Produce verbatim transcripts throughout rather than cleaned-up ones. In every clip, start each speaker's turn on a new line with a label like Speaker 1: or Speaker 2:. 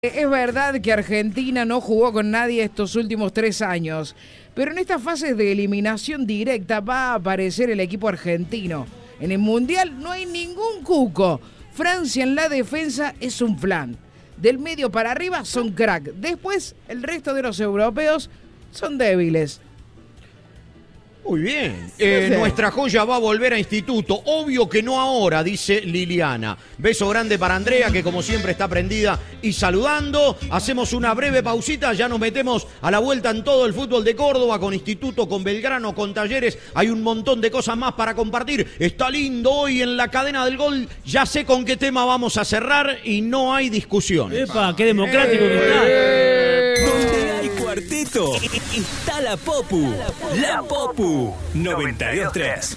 Speaker 1: Es verdad que Argentina no jugó con nadie estos últimos tres años, pero en estas fases de eliminación directa va a aparecer el equipo argentino. En el Mundial no hay ningún cuco. Francia en la defensa es un flan. Del medio para arriba son crack. Después, el resto de los europeos son débiles.
Speaker 2: Muy bien. Eh,
Speaker 1: No sé.
Speaker 2: Nuestra joya va a volver a instituto. Obvio que no ahora, dice Liliana. Beso grande para Andrea, que como siempre está prendida y saludando. Hacemos una breve pausita, ya nos metemos a la vuelta en todo el fútbol de Córdoba, con Instituto, con Belgrano, con Talleres. Hay un montón de cosas más para compartir. Está lindo hoy en la cadena del gol. Ya sé con qué tema vamos a cerrar y no hay discusión.
Speaker 3: ¡Epa, qué democrático que está!
Speaker 4: Donde hay cuarteto, está la Popu. La Popu noventa y dos tres.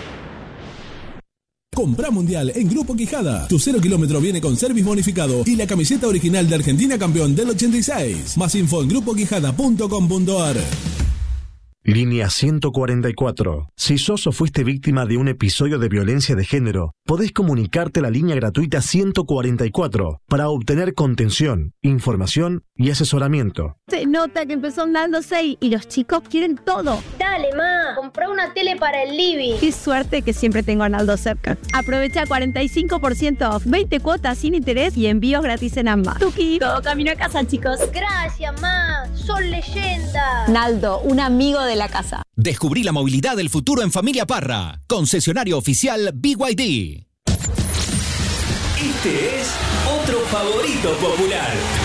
Speaker 5: Compra Mundial en Grupo Quijada. Tu cero kilómetro viene con service bonificado y la camiseta original de Argentina campeón del ochenta y seis. Más info en grupo quijada punto com punto a r.
Speaker 6: Línea ciento cuarenta y cuatro. Si sos o fuiste víctima de un episodio de violencia de género, podés comunicarte a la línea gratuita ciento cuarenta y cuatro para obtener contención, información y asesoramiento.
Speaker 7: Se nota que empezó andando seis y los chicos quieren todo.
Speaker 8: Dale, ma, comprá una tele para el living.
Speaker 7: Qué suerte que siempre tengo a Arnaldo cerca. Aprovecha cuarenta y cinco por ciento off, veinte cuotas sin interés y envíos gratis en ambas. Tuki, todo camino a casa, chicos.
Speaker 8: Gracias, ma, son leyendas.
Speaker 7: Naldo, un amigo de la casa.
Speaker 4: Descubrí la movilidad del futuro en Familia Parra. Concesionario oficial B Y D. Este es otro favorito popular.